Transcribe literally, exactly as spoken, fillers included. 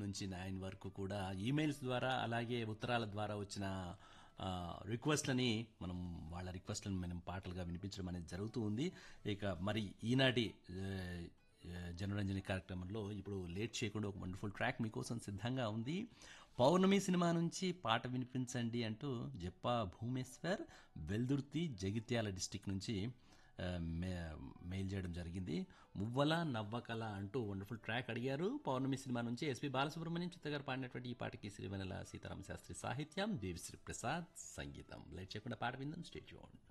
నుంచి నైన్ వరకు కూడా ఈమెయిల్స్ ద్వారా అలాగే ఉత్తరాల ద్వారా వచ్చిన ఆ, రిక్వెస్ట్లని మనం వాళ్ళ రిక్వెస్ట్లను మనం పాటలుగా వినిపించడం అనేది జరుగుతూ ఉంది. ఇక మరి ఈనాటి ఆ, ఆ, జనరంజని కార్యక్రమంలో ఇప్పుడు లేట్ చేయకుండా ఒక వండర్ఫుల్ ట్రాక్ మీకోసం సిద్ధంగా ఉంది. పౌర్ణమి సినిమా నుంచి పాట వినిపించండి అంటూ జప్పా భూమేశ్వర్ వెల్దుర్తి జగిత్యాల డిస్టిక్ నుంచి ఆ, మే మెయిల్ చేయడం జరిగింది. మువ్వల నవ్వకల అంటూ వండర్ఫుల్ ట్రాక్ అడిగారు. పౌర్ణమి సినిమా నుంచి ఎస్పి బాలసుబ్రహ్మణ్యం చిత్త గారు పాడినటువంటి ఈ పాటకి సిరివెనెల సీతారామ శాస్త్రి సాహిత్యం, దేవిశ్రీ ప్రసాద్ సంగీతం. లేట్ చేయకుండా పాట విందాం. Stay tuned.